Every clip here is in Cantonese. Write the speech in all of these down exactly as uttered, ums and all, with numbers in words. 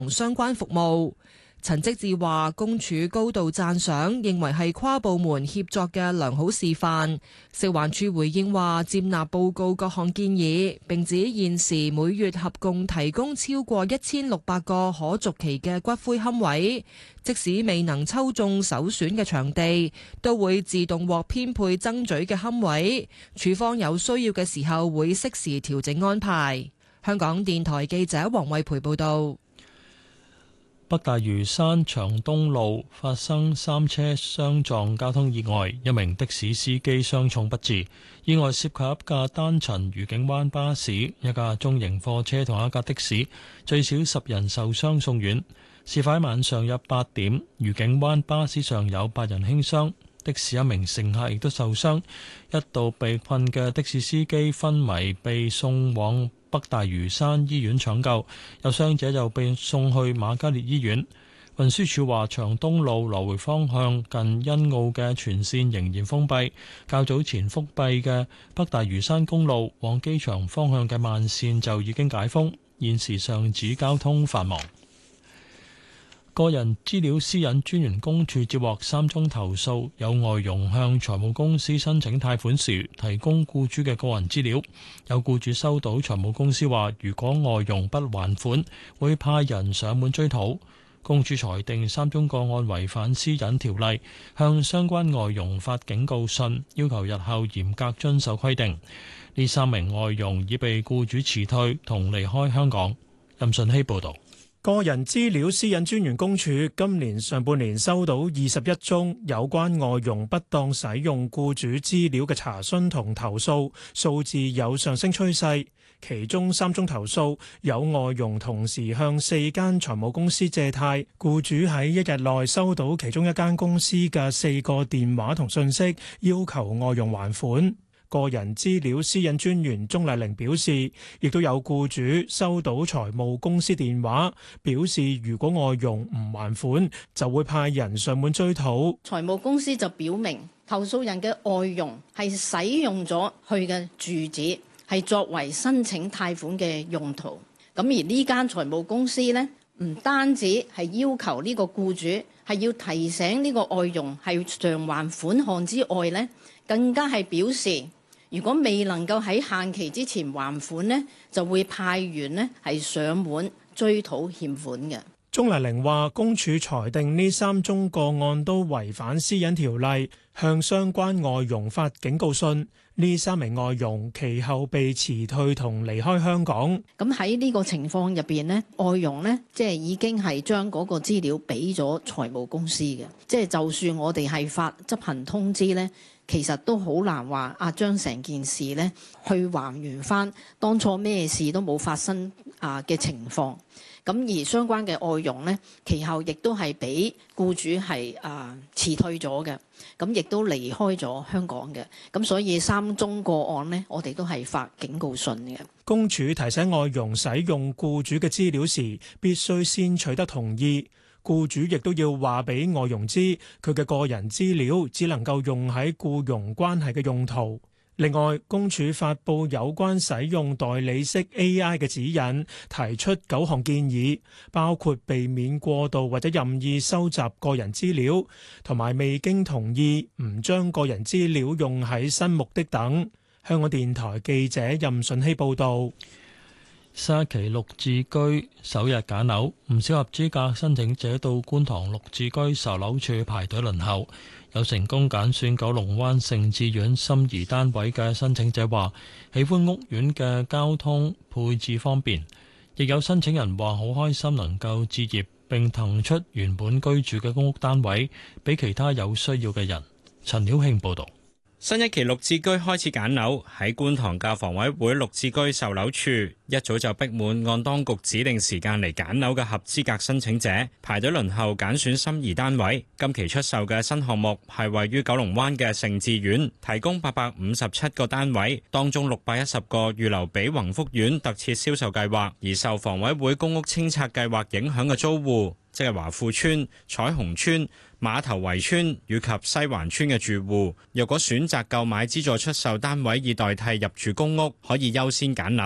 相關服務。陳積志話，公署高度讚賞，認為係跨部門協作嘅良好示範。食環署回應話，接納報告各項建議，並指現時每月合共提供超過一千六百個可續期嘅骨灰龕位，即使未能抽中首選嘅場地，都會自動獲編配爭取嘅龕位。署方有需要嘅時候會適時調整安排。香港電台記者黃慧培報道。 北大嶼山長東路發生三車相撞交通意外，一名的士司機傷重不治。意外涉及一架單層愉景灣巴士、一架中型貨車同一架的士，最少十人受傷送院。事發晚上約八點，愉景灣巴士上有八人輕傷，的士一名乘客亦都受傷。一度被困嘅的，的士司機昏迷，被送往北大嶼山醫院搶救，有傷者就被送去瑪嘉烈醫院。運輸署話，長東路來回方向近欣澳嘅全線仍然封閉，較早前封閉嘅北大嶼山公路往機場方向嘅慢線就已經解封，現時上址交通繁忙。個人資料私隱專員公署接獲三宗投訴，有外傭向財務公司申請貸款時提供僱主嘅個人資料。有僱主收到財務公司話，如果外傭不還款，會派人上門追討。公署裁定三宗個案違反私隱條例，向相關外傭發警告信，要求日後嚴格遵守規定。呢三名外傭已被僱主辭退同離開香港。任順希報導。 個人資料私隱專員公署今年上半年收到二十一宗有關外傭不當使用僱主資料嘅查詢同投訴，數字有上升趨勢。其中三宗投訴有外傭同時向四間財務公司借貸，僱主喺一日內收到其中一間公司嘅四個電話同信息，要求外傭還款。個人資料私隱專員鍾麗玲表示，亦都有僱主收到財務公司電話，表示如果外傭唔還款，就會派人上門追討。 財務公司就表明，投訴人嘅外傭係使用咗佢嘅住址，係作為申請貸款嘅用途。咁而呢間財務公司呢，唔單止係要求呢個僱主係要提醒呢個外傭係償還款項之外呢，更加係表示，如果未能夠喺限期之前還款呢，就會派員呢係上門追討欠款嘅。 鍾麗玲話，公署裁定呢三宗個案都違反私隱條例，向相關外傭發警告信。呢三名外傭其後被辭退同離開香港。 咁喺呢個情況入邊呢，外傭呢即係已經係將嗰個資料俾咗財務公司嘅，即係就算我哋係發執行通知呢，其實都好難話啊，將成件事呢去還原翻當初咩事都冇發生啊嘅情況。咁而相關嘅外傭呢，其後亦都係俾僱主係啊辭退咗嘅，咁亦都離開咗香港嘅。咁所以三宗個案呢，我哋都係發警告信嘅。 公署提醒外傭使用僱主嘅資料時，必須先取得同意。僱主亦都要話俾外傭知，佢嘅個人資料只能夠用喺僱傭關係嘅用途。另外，公署發布有關使用代理式 A I 嘅指引，提出九項建議，包括避免過度或者任意收集個人資料，同埋未經同意唔將個人資料用喺新目的等。香港電台記者任順希報導。 沙期綠置居首日揀樓，唔少合資格申請者到觀塘綠置居售樓處排隊輪候。有成功揀選九龍灣盛智苑心儀單位嘅申請者話，喜歡屋苑嘅交通配置方便。亦有申請人話好開心能夠置業，並騰出原本居住嘅公屋單位俾其他有需要嘅人。陳曉慶報導。 新一期綠置居開始揀樓，喺觀塘嘅房委會綠置居售樓處一早就逼滿按當局指定時間嚟揀樓嘅合資格申請者，排隊輪候揀選心儀單位。今期出售嘅新項目係位於九龍灣嘅盛智苑，提供八百五十七個單位，當中六百一十個預留俾宏福苑特設銷售計劃，而受房委會公屋清拆計劃影響嘅租戶，即係華富邨、彩虹邨、馬頭圍村以及西環村嘅住戶，若果選擇購買資助出售單位以代替入住公屋，可以優先揀樓。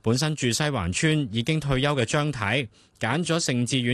本身住西環村已經退休嘅張太揀咗盛志苑